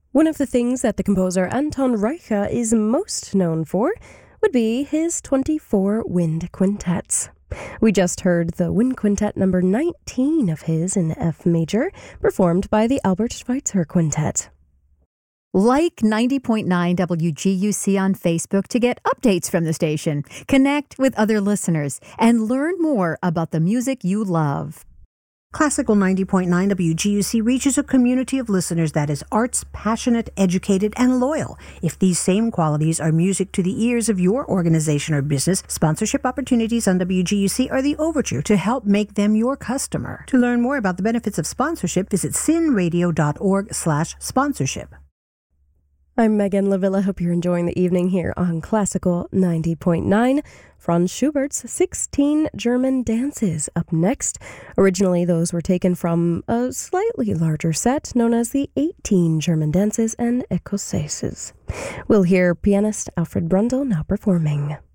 One of the things that the composer Anton Reicha is most known for would be his 24 wind quintets. We just heard the Wind Quintet number 19 of his in F major, performed by the Albert Schweitzer Quintet. Like 90.9 WGUC on Facebook to get updates from the station, connect with other listeners, and learn more about the music you love. Classical 90.9 WGUC reaches a community of listeners that is arts, passionate, educated, and loyal. If these same qualities are music to the ears of your organization or business, sponsorship opportunities on WGUC are the overture to help make them your customer. To learn more about the benefits of sponsorship, visit sinradio.org/sponsorship. I'm Megan Lavilla. Hope you're enjoying the evening here on Classical 90.9. Franz Schubert's 16 German Dances up next. Originally, those were taken from a slightly larger set known as the 18 German Dances and Écossaises. We'll hear pianist Alfred Brundle now performing.